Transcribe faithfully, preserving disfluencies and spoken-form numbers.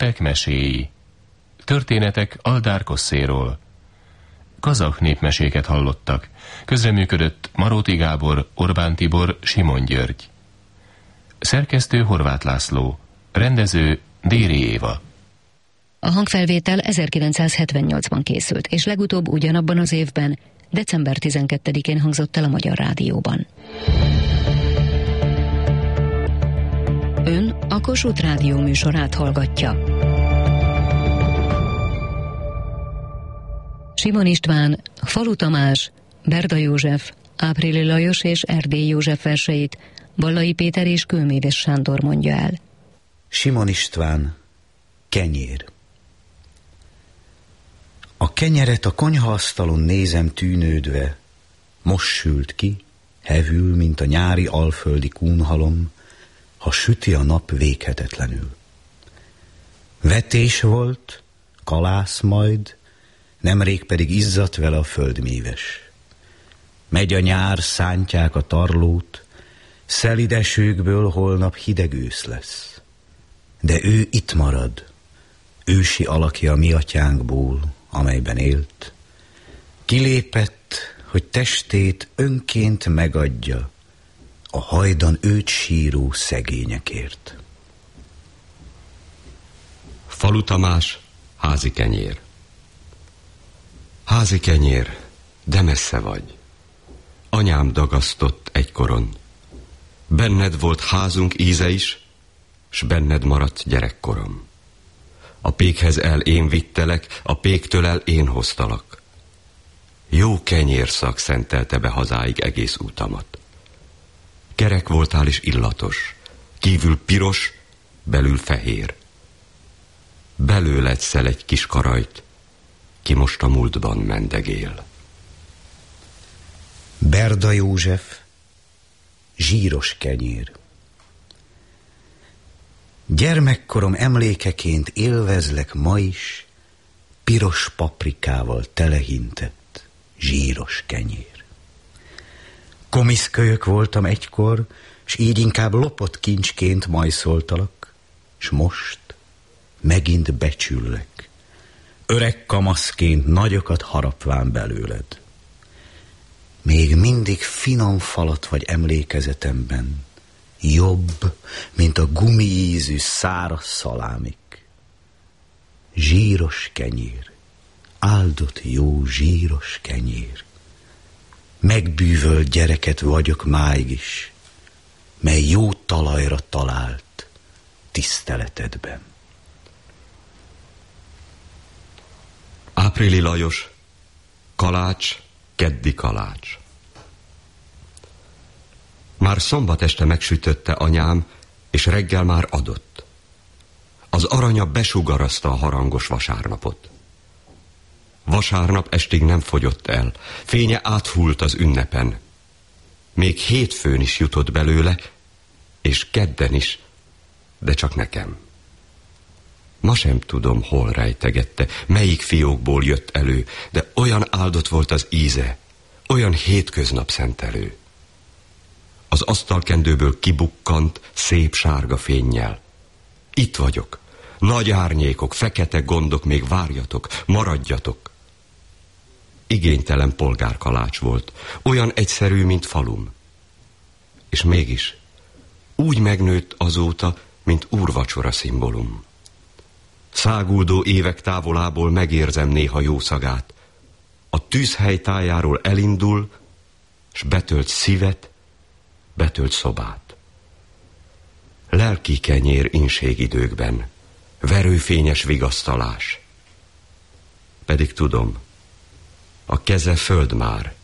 Népek meséi. Történetek Aldár Kosszéról. Kazakh népmeséket hallottak. Közreműködött Maróti Gábor, Orbán Tibor, Simon György. Szerkesztő Horváth László. Rendező Déri Éva. A hangfelvétel ezerkilencszázhetvennyolcban készült, és legutóbb ugyanabban az évben, december tizenkettedikén hangzott el a Magyar Rádióban. Ön a Kossuth Rádió műsorát hallgatja. Simon István, Falu Tamás, Berda József, Áprili Lajos és Erdély József verseit Ballai Péter és Kőméves Sándor mondja el. Simon István, Kenyér. A kenyeret a konyhaasztalon nézem tűnődve, most sült ki, hevül, mint a nyári alföldi kúnhalom, ha süti a nap véghetetlenül. Vetés volt, kalász majd, nemrég pedig izzadt vele a földmíves. Megy a nyár, szántják a tarlót, szelíd esőkből holnap hideg ősz lesz. De ő itt marad, ősi alakja a mi atyánkból, amelyben élt. Kilépett, hogy testét önként megadja a hajdan őt síró szegényekért. Falu Tamás, házi kenyér. Házi kenyér, de messze vagy. Anyám dagasztott egykoron. Benned volt házunk íze is, s benned maradt gyerekkorom. A pékhez el én vittelek, a péktől el én hoztalak. Jó kenyérszak szentelte be hazáig egész útamat. Kerek voltál és illatos, kívül piros, belül fehér. Belőled szel egy kis karajt, ki most a múltban mendegél. Berda József, Zsíros kenyér. Gyermekkorom emlékeként élvezlek ma is piros paprikával telehintett zsíros kenyér. Komiszkölyök voltam egykor, s így inkább lopott kincsként majszoltalak, s most megint becsüllek, öreg kamaszként nagyokat harapván belőled. Még mindig finom falat vagy emlékezetemben, jobb, mint a gumiízű száraz szalámik. Zsíros kenyér, áldott jó zsíros kenyér. Megbűvölt gyereket vagyok máig is, mely jó talajra talált tiszteletedben. Áprili Lajos, kalács, keddi kalács. Már szombat este megsütötte anyám, és reggel már adott. Az aranya besugarazta a harangos vasárnapot. Vasárnap estig nem fogyott el, fénye áthult az ünnepen. Még hétfőn is jutott belőle, és kedden is, de csak nekem. Ma sem tudom, hol rejtegette, melyik fiókból jött elő, de olyan áldott volt az íze, olyan hétköznap szentelő. Az asztalkendőből kibukkant szép sárga fénnyel. Itt vagyok, nagy árnyékok, fekete gondok, még várjatok, maradjatok. Igénytelen polgárkalács volt, olyan egyszerű, mint falum. És mégis úgy megnőtt azóta, mint úrvacsora szimbólum. Száguldó évek távolából megérzem néha jó szagát. A tűzhely tájáról elindul, s betölt szívet, betölt szobát. Lelki kenyér inségidőkben, verőfényes vigasztalás. Pedig tudom, a keze föld már,